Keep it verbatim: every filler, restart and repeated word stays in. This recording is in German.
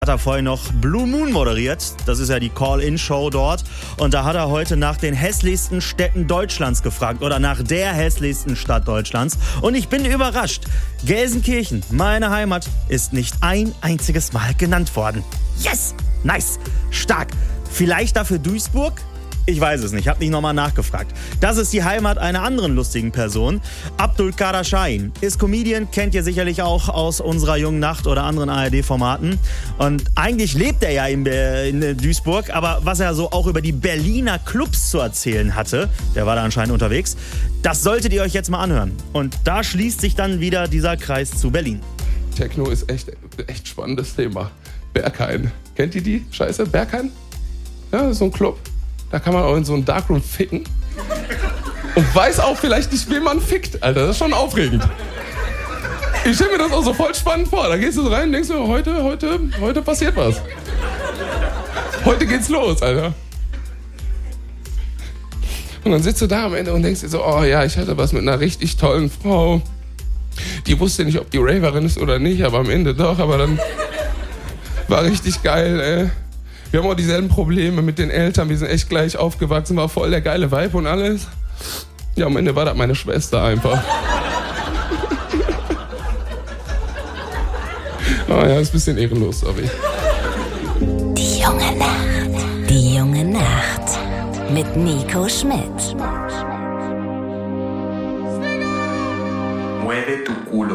Hat er vorhin noch Blue Moon moderiert. Das ist ja die Call-In-Show dort. Und da hat er heute nach den hässlichsten Städten Deutschlands gefragt. Oder nach der hässlichsten Stadt Deutschlands. Und ich bin überrascht. Gelsenkirchen, meine Heimat, ist nicht ein einziges Mal genannt worden. Yes! Nice! Stark! Vielleicht dafür Duisburg? Ich weiß es nicht, hab nicht nochmal nachgefragt. Das ist die Heimat einer anderen lustigen Person. Abdul Kader Şahin ist Comedian, kennt ihr sicherlich auch aus unserer Jungen Nacht oder anderen A R D-Formaten. Und eigentlich lebt er ja in, in Duisburg, aber was er so auch über die Berliner Clubs zu erzählen hatte, der war da anscheinend unterwegs, das solltet ihr euch jetzt mal anhören. Und da schließt sich dann wieder dieser Kreis zu Berlin. Techno ist echt, echt spannendes Thema. Berghain. Kennt ihr die Scheiße? Berghain? Ja, so ein Club. Da kann man auch in so einen Darkroom ficken. Und weiß auch vielleicht nicht, wen man fickt, Alter. Das ist schon aufregend. Ich stelle mir das auch so voll spannend vor. Da gehst du so rein und denkst du, heute, heute, heute passiert was. Heute geht's los, Alter. Und dann sitzt du da am Ende und denkst dir so, oh ja, ich hatte was mit einer richtig tollen Frau. Die wusste nicht, ob die Raverin ist oder nicht, aber am Ende doch. Aber dann war richtig geil, ey. Wir haben auch dieselben Probleme mit den Eltern, wir sind echt gleich aufgewachsen, war voll der geile Vibe und alles. Ja, am Ende war das meine Schwester einfach. Ah ja, ist ein bisschen ehrenlos, sorry. Die junge Nacht, die junge Nacht mit Nico Schmidt. Mueve tu culo.